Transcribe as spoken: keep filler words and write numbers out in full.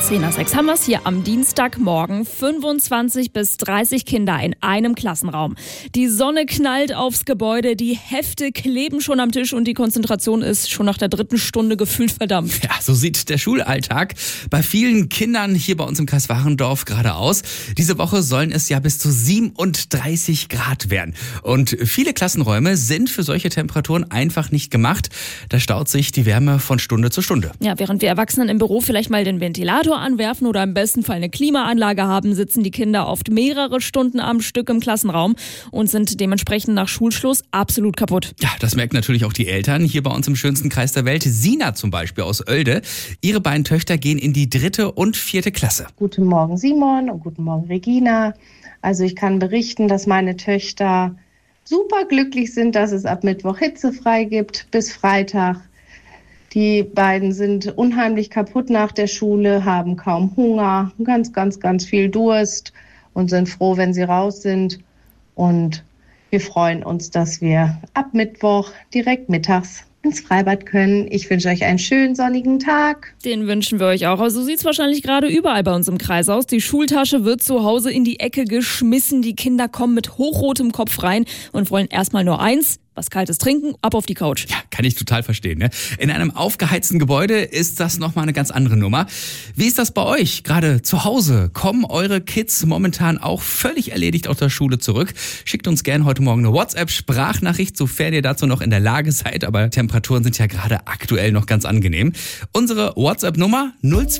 zehn nach sechs haben wir es hier am Dienstagmorgen. fünfundzwanzig bis dreißig Kinder in einem Klassenraum. Die Sonne knallt aufs Gebäude, die Hefte kleben schon am Tisch und die Konzentration ist schon nach der dritten Stunde gefühlt verdampft. Ja, so sieht der Schulalltag bei vielen Kindern hier bei uns im Kreis Warendorf gerade aus. Diese Woche sollen es ja bis zu siebenunddreißig Grad werden. Und viele Klassenräume sind für solche Temperaturen einfach nicht gemacht. Da staut sich die Wärme von Stunde zu Stunde. Ja, während wir Erwachsenen im Büro vielleicht mal den Ventilator anwerfen oder im besten Fall eine Klimaanlage haben, sitzen die Kinder oft mehrere Stunden am Stück im Klassenraum und sind dementsprechend nach Schulschluss absolut kaputt. Ja, das merken natürlich auch die Eltern. Hier bei uns im schönsten Kreis der Welt, Sina zum Beispiel aus Oelde. Ihre beiden Töchter gehen in die dritte und vierte Klasse. Guten Morgen Simon und guten Morgen Regina. Also ich kann berichten, dass meine Töchter super glücklich sind, dass es ab Mittwoch hitzefrei gibt bis Freitag. Die beiden sind unheimlich kaputt nach der Schule, haben kaum Hunger, ganz, ganz, ganz viel Durst und sind froh, wenn sie raus sind. Und wir freuen uns, dass wir ab Mittwoch direkt mittags ins Freibad können. Ich wünsche euch einen schönen sonnigen Tag. Den wünschen wir euch auch. Also sieht es wahrscheinlich gerade überall bei uns im Kreis aus. Die Schultasche wird zu Hause in die Ecke geschmissen. Die Kinder kommen mit hochrotem Kopf rein und wollen erstmal nur eins: was Kaltes trinken, ab auf die Couch. Ja, kann ich total verstehen. Ne? In einem aufgeheizten Gebäude ist das nochmal eine ganz andere Nummer. Wie ist das bei euch? Gerade zu Hause? Kommen eure Kids momentan auch völlig erledigt aus der Schule zurück? Schickt uns gerne heute Morgen eine WhatsApp-Sprachnachricht, sofern ihr dazu noch in der Lage seid. Aber Temperaturen sind ja gerade aktuell noch ganz angenehm. Unsere WhatsApp-Nummer null zwei